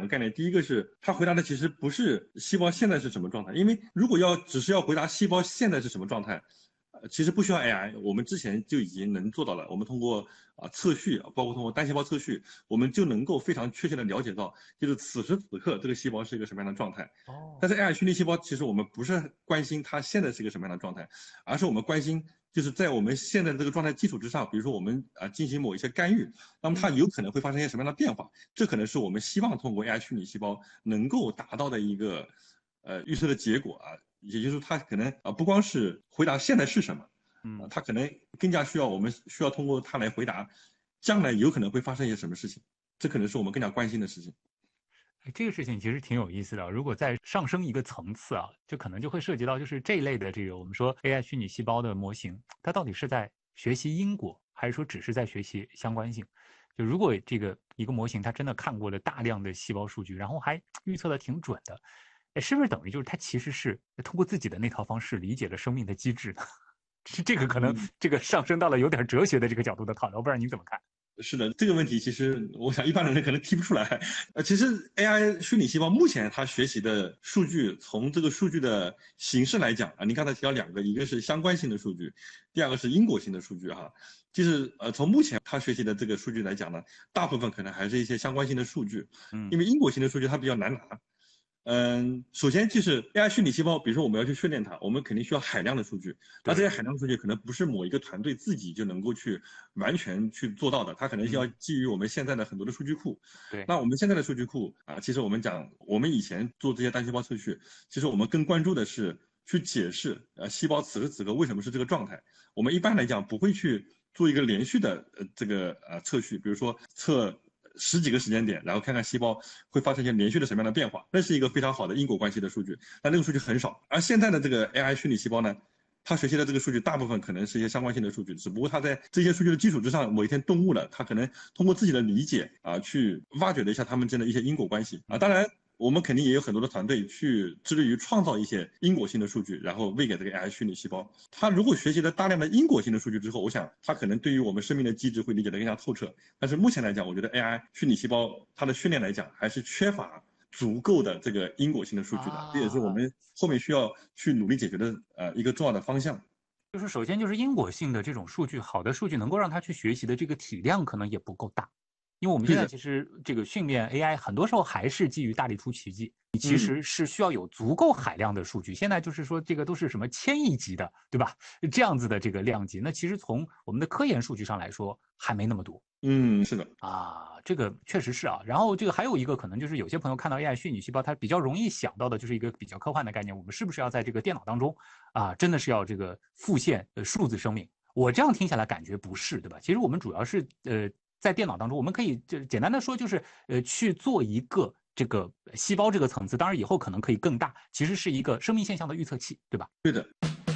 概念。第一个是他回答的其实不是细胞现在是什么状态，因为如果只是要回答细胞现在是什么状态，其实不需要 AI， 我们之前就已经能做到了。我们通过测序，包括通过单细胞测序，我们就能够非常确切的了解到，就是此时此刻这个细胞是一个什么样的状态。但是 AI 虚拟细胞其实我们不是关心它现在是一个什么样的状态，而是我们关心就是在我们现在的这个状态基础之上，比如说我们进行某一些干预，那么它有可能会发生一些什么样的变化？这可能是我们希望通过 AI 虚拟细胞能够达到的一个预测的结果啊。也就是它可能不光是回答现在是什么，它可能更加我们需要通过它来回答将来有可能会发生一些什么事情，这可能是我们更加关心的事情。 这个事情其实挺有意思的，如果再上升一个层次啊，就可能就会涉及到就是这一类的这个我们说 AI 虚拟细胞的模型，它到底是在学习因果，还是说只是在学习相关性？就如果这个一个模型它真的看过了大量的细胞数据，然后还预测的挺准的，是不是等于就是它其实是通过自己的那套方式理解了生命的机制呢？是这个可能这个上升到了有点哲学的这个角度的讨论，我不知道你怎么看？ 是的，这个问题其实我想一般人可能提不出来。其实 AI 虚拟细胞目前它学习的数据，从这个数据的形式来讲您刚才提到两个，一个是相关性的数据，第二个是因果性的数据哈。就是从目前它学习的这个数据来讲呢，大部分可能还是一些相关性的数据，因为因果性的数据它比较难拿。首先就是 AI 虚拟细胞，比如说我们要去训练它，我们肯定需要海量的数据。那这些海量的数据可能不是某一个团队自己就能够去完全去做到的，它可能要基于我们现在的很多的数据库。 对， 那我们现在的数据库其实我们讲，我们以前做这些单细胞测序，其实我们更关注的是去解释细胞此时此刻为什么是这个状态。我们一般来讲不会去做一个连续的这个测序，比如说测10几个时间点，然后看看细胞会发生一些连续的什么样的变化，那是一个非常好的因果关系的数据，但这个数据很少。而现在的这个 AI 虚拟细胞呢，它学习的这个数据大部分可能是一些相关性的数据，只不过它在这些数据的基础之上，某一天顿悟了，它可能通过自己的理解去挖掘了一下它们之间的一些因果关系当然我们肯定也有很多的团队去致力于创造一些因果性的数据，然后喂给这个 AI 虚拟细胞。它如果学习了大量的因果性的数据之后，我想它可能对于我们生命的机制会理解得更加透彻。但是目前来讲，我觉得 AI 虚拟细胞它的训练来讲，还是缺乏足够的这个因果性的数据的，这也是我们后面需要去努力解决的一个重要的方向。 就是首先就是因果性的这种数据，好的数据能够让它去学习的这个体量可能也不够大。因为我们现在其实这个训练 AI 很多时候还是基于大力出奇迹，你其实是需要有足够海量的数据。现在就是说这个都是什么1000亿级的，对吧？这样子的这个量级，那其实从我们的科研数据上来说还没那么多。 是的这个确实是然后这个还有一个可能就是有些朋友看到 AI 虚拟细胞，它比较容易想到的就是一个比较科幻的概念，我们是不是要在这个电脑当中真的是要这个复现数字生命？我这样听下来感觉不是，对吧？其实我们主要是在电脑当中，我们可以就简单的说，就是去做一个这个细胞这个层次，当然以后可能可以更大，其实是一个生命现象的预测器，对吧？ 对的。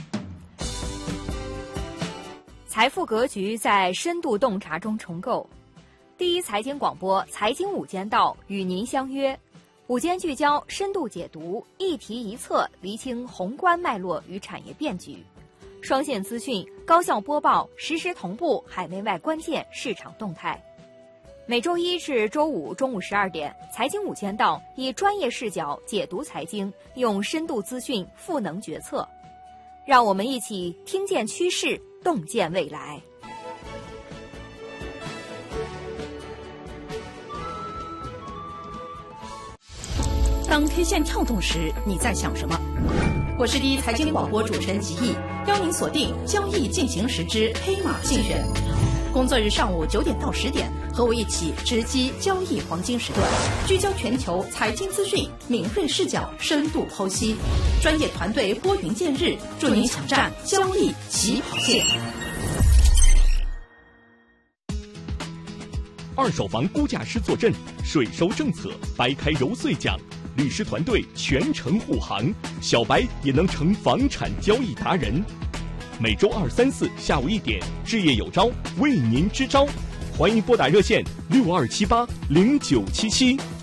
财富格局在深度洞察中重构。第一财经广播财经午间道与您相约，午间聚焦，深度解读，一题一策，厘清宏观脉络与产业变局。双线资讯，高效播报，实时同步海内外关键市场动态。每周一至周五中午12点，财经午间道以专业视角解读财经，用深度资讯赋能决策。让我们一起听见趋势，洞见未来。 当 K 线跳动时，你在想什么？我是第一财经广播主持人吉毅，邀您锁定交易进行时之黑马竞选。工作日上午9点到10点，和我一起直击交易黄金时段，聚焦全球财经资讯，敏锐视角，深度剖析，专业团队拨云见日，祝您抢占交易起跑线。 二手房估价师坐镇，税收政策掰开揉碎讲，律师团队全程护航，小白也能成房产交易达人。每周2、3、4下午1点，置业有招，为您支招。欢迎拨打热线62780977。